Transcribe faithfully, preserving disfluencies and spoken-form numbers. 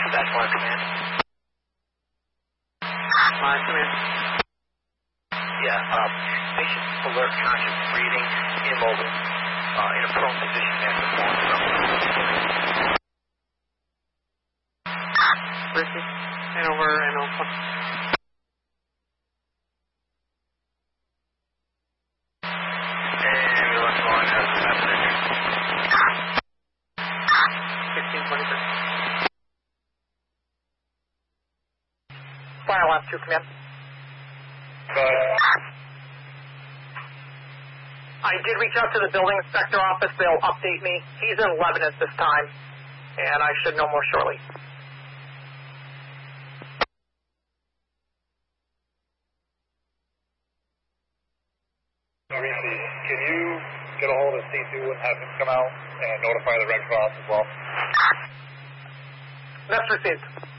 That's Mark Command. Mark Command. Yeah, um, patient alert, conscious, breathing, immobile, uh, in a prone position after falling from. Ricky, and over and over. And we left line has a message. sixteen twenty-three. Fire last two, command. I did reach out to the building inspector office. They'll update me. He's in Lebanon this time, and I should know more shortly. Reese, can you get a hold of C two and have him come out and notify the Red Cross as well? That's received.